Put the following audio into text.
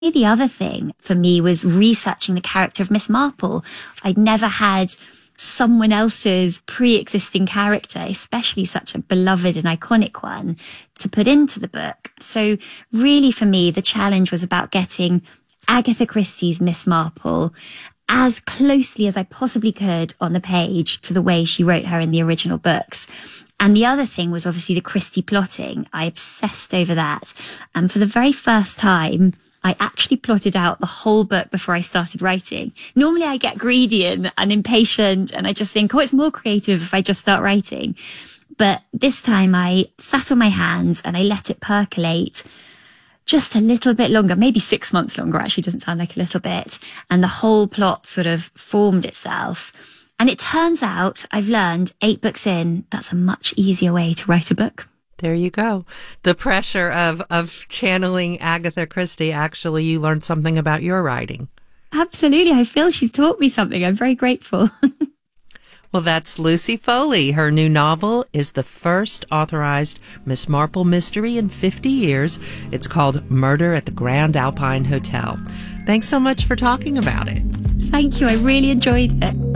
The other thing for me was researching the character of Miss Marple. I'd never had someone else's pre-existing character, especially such a beloved and iconic one, to put into the book. So really for me, the challenge was about getting Agatha Christie's Miss Marple as closely as I possibly could on the page to the way she wrote her in the original books. And the other thing was obviously the Christie plotting. I obsessed over that. And for the very first time, I actually plotted out the whole book before I started writing. Normally I get greedy and impatient and I just think, oh, it's more creative if I just start writing. But this time I sat on my hands and I let it percolate just a little bit longer, maybe 6 months longer, actually doesn't sound like a little bit. And the whole plot sort of formed itself. And it turns out, I've learned 8 books in, that's a much easier way to write a book. There you go. The pressure of channeling Agatha Christie, actually, you learned something about your writing. Absolutely. I feel she's taught me something. I'm very grateful. Well, that's Lucy Foley. Her new novel is the first authorized Miss Marple mystery in 50 years. It's called Murder at the Grand Alpine Hotel. Thanks so much for talking about it. Thank you. I really enjoyed it.